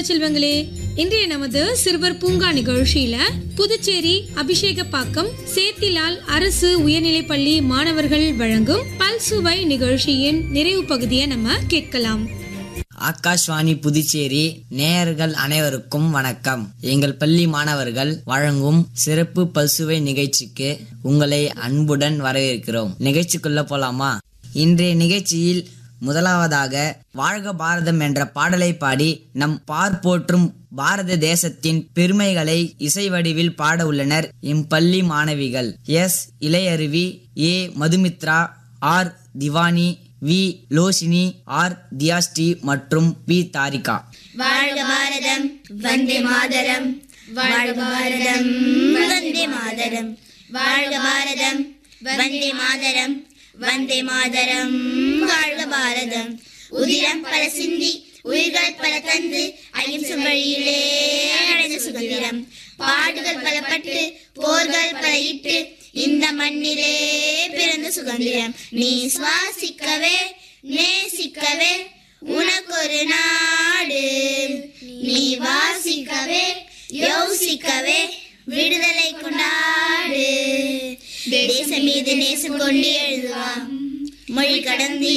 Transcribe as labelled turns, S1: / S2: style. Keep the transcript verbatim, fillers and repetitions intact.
S1: செல்வங்களே, இன்றைய நமது சிறுவர் பூங்கா நிகழ்ச்சியில புதுச்சேரி அபிஷேகப்பாக்கம் சேத்திலால் அரசு உயர்நிலைப்பள்ளி மாணவர்கள் வழங்கும் பல்சுவை நிகழ்ச்சியின் நிறைவு பகுதியை நம்ம கேட்கலாம்.
S2: ஆகாஷ்வாணி புதுச்சேரி நேயர்கள் அனைவருக்கும் வணக்கம். எங்கள் பள்ளி மாணவர்கள் வழங்கும் சிறப்பு பல்சுவை நிகழ்ச்சிக்கு உங்களை அன்புடன் வரவேற்கிறோம். நிகழ்ச்சிக்குள்ள போலாமா? இன்றைய நிகழ்ச்சியில் முதலாவதாக வாழ்க பாரதம் என்ற பாடலை பாடி நம் பார்ப்போற்றும் பாரத தேசத்தின் பெருமைகளை இசை வடிவில் பாட உள்ளனர் எம் பள்ளி மாணவிகள் S இளையருவி, A Madhumithra, R diwani, we Losini, R தியாஸ்டி மற்றும் பி தாரிகா.
S3: வாழ்க பாரதம் வந்தே மாதரம், வாழ்க பாரதம் வந்தே மாதரம், வாழ்க பாரதம் வந்தே மாதரம், வந்தே மாதரம், வாழ்க பாரதம். உதிரம் பல சிந்தி உயிர்கள் பல தந்து அகிம்சை வழியிலே அடைந்த சுதந்திரம், பாடுகள் பல பட்டு போர்கள் பல இட்டு இந்த மண்ணிலே பிறந்த சுதந்திரம். நீ சுவாசிக்கவே நேசிக்கவே உனக்கொரு நாடு, நீ வாசிக்கவே யோசிக்கவே விடுதலை கொண்டாடு. தேசம் மீது நேசம் கொண்டு எழுதுவான், மொழி கடந்து